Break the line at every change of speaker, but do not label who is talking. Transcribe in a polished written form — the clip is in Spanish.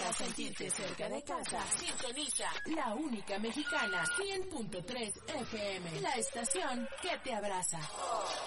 Para sentirte cerca de casa, sintoniza La Única Mexicana 100.3 FM, la estación que te abraza.